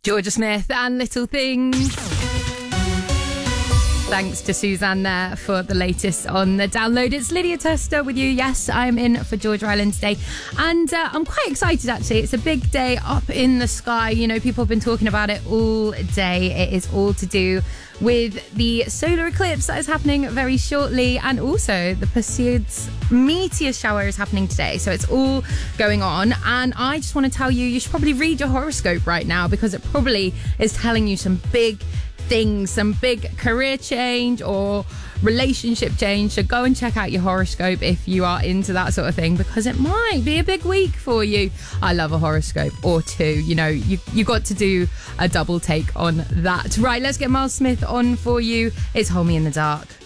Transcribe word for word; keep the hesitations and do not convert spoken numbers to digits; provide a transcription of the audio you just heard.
Georgia Smith and Little Things. Thanks to Suzanne there for the latest on the download. It's Lydia Tester with you. Yes, I'm in for Georgia Island today. And uh, I'm quite excited, actually. It's a big day up in the sky. You know, people have been talking about it all day. It is all to do with the solar eclipse that is happening very shortly. And also the Perseids meteor shower is happening today. So it's all going on. And I just want to tell you, you should probably read your horoscope right now, because it probably is telling you some big things, some big career change or relationship change. So go and check out your horoscope if you are into that sort of thing, because it might be a big week for you. I love a horoscope or two. You know, you you got to do a double take on that. Right, let's get Miles Smith on for you. It's Hold Me in the Dark.